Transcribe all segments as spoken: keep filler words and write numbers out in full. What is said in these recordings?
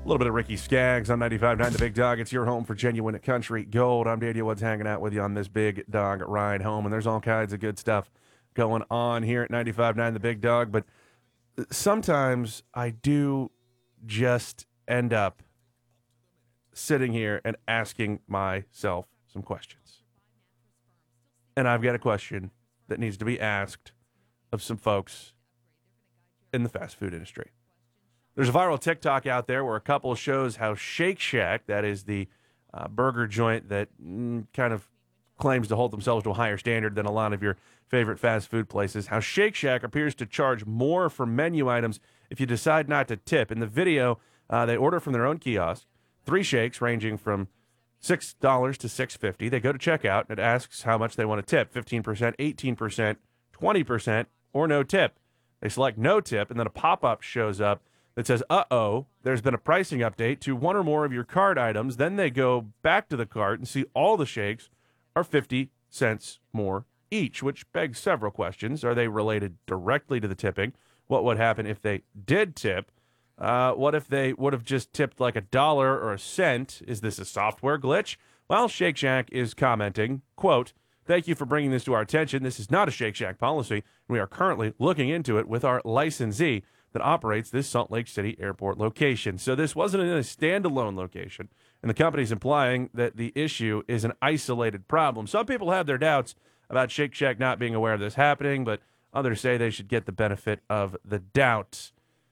A little bit of Ricky Skaggs on ninety-five point nine The Big Dog. It's your home for genuine country gold. I'm Daniel Woods hanging out with you on this Big Dog ride home, and there's all kinds of good stuff going on here at ninety-five point nine The Big Dog, but sometimes I do just end up sitting here and asking myself some questions. And I've got a question that needs to be asked of some folks in the fast food industry. There's a viral TikTok out there where a couple shows how Shake Shack, that is the uh, burger joint that mm, kind of claims to hold themselves to a higher standard than a lot of your favorite fast food places, how Shake Shack appears to charge more for menu items if you decide not to tip. In the video, uh, they order from their own kiosk, three shakes ranging from six dollars to six dollars and fifty cents. They go to checkout, and it asks how much they want to tip, fifteen percent, eighteen percent, twenty percent, or no tip. They select no tip, and then a pop-up shows up that says, uh-oh, there's been a pricing update to one or more of your cart items. Then they go back to the cart and see all the shakes are fifty cents more each, which begs several questions. Are they related directly to the tipping? What would happen if they did tip? Uh, what if they would have just tipped like a dollar or a cent? Is this a software glitch? Well, Shake Shack is commenting, quote, "Thank you for bringing this to our attention. This is not a Shake Shack policy. We are currently looking into it with our licensee that operates this Salt Lake City airport location." So this wasn't in a standalone location, and the company's implying that the issue is an isolated problem. Some people have their doubts about Shake Shack not being aware of this happening, but others say they should get the benefit of the doubt.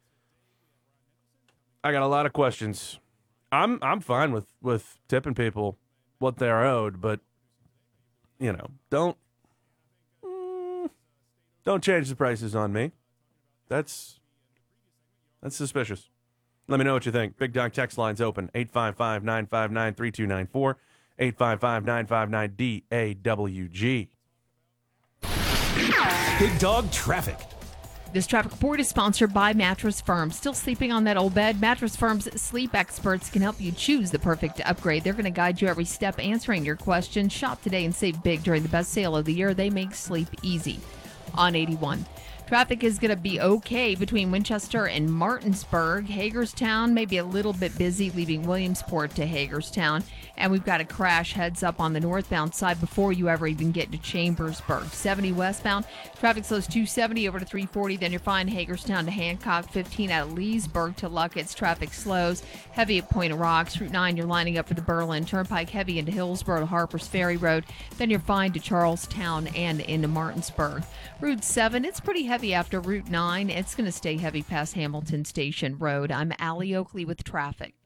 I got a lot of questions. I'm I'm fine with, with tipping people what they're owed, but, you know, don't mm, don't change the prices on me. That's that's suspicious. Let me know what you think. Big Dog text line's open, eight five five, nine five nine, three two nine four, eight five five, nine five nine, D A W G. Big Dog Traffic. This traffic report is sponsored by Mattress Firm. Still sleeping on that old bed? Mattress Firm's sleep experts can help you choose the perfect upgrade. They're going to guide you every step answering your questions. Shop today and save big during the best sale of the year. They make sleep easy. On eighty-one. Traffic is going to be okay between Winchester and Martinsburg. Hagerstown may be a little bit busy, leaving Williamsport to Hagerstown. And we've got a crash heads up on the northbound side before you ever even get to Chambersburg. seventy westbound, traffic slows two seventy over to three forty. Then you're fine Hagerstown to Hancock. fifteen out of Leesburg to Luckett's. Traffic slows. Heavy at Point of Rocks. Route nine, you're lining up for the Berlin Turnpike. Heavy into Hillsborough to Harper's Ferry Road. Then you're fine to Charlestown and into Martinsburg. Route seven, it's pretty heavy after Route nine. It's going to stay heavy past Hamilton Station Road. I'm Allie Oakley with traffic.